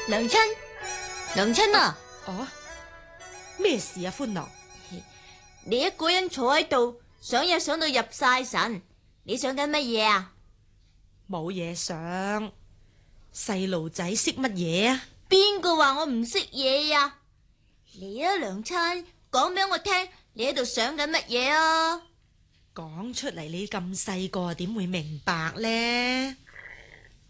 娘親，娘親啊！ 哦，咩事啊？歡樂， 你一個人坐喺度，想嘢想到入晒神，你想緊乜嘢啊？ 冇嘢想，細路仔識乜嘢啊？ 邊個話我唔識嘢呀？嚟啊，娘親，講俾我聽，你喺度想緊乜嘢啊？ 講出嚟，你咁細個點會明白呢？